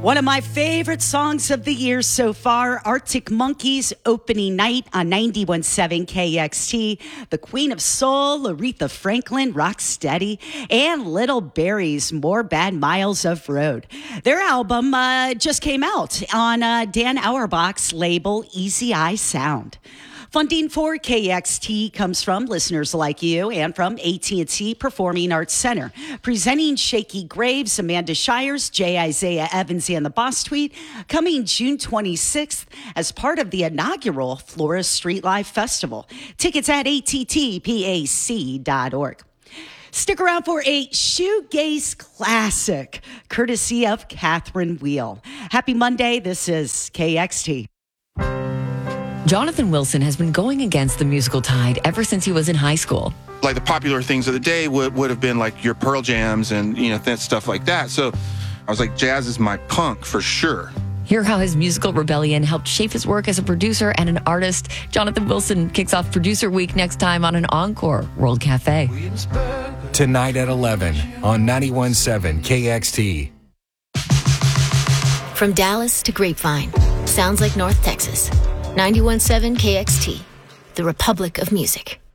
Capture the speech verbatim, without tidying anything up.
One of my favorite songs of the year so far, Arctic Monkeys opening night on ninety-one point seven K X T. The Queen of Soul, Aretha Franklin, Rocksteady, and Little Berries, More Bad Miles of Road. Their album uh, just came out on uh, Dan Auerbach's label Easy Eye Sound. Funding for K X T comes from listeners like you and from A T and T Performing Arts Center. Presenting Shaky Graves, Amanda Shires, J. Isaiah Evans, and the Boss Tweet, coming June twenty-sixth as part of the inaugural Flora Street Live Festival. Tickets at A T T P A C dot org. Stick around for a shoegaze classic, courtesy of Catherine Wheel. Happy Monday. This is K X T. Jonathan Wilson has been going against the musical tide ever since he was in high school. Like the popular things of the day would, would have been like your Pearl Jams and, you know, that stuff like that. So I was like, jazz is my punk for sure. Hear how his musical rebellion helped shape his work as a producer and an artist. Jonathan Wilson kicks off Producer Week next time on an Encore World Cafe. Tonight at eleven on ninety-one point seven K X T. From Dallas to Grapevine, sounds like North Texas. ninety-one point seven K X T, the Republic of Music.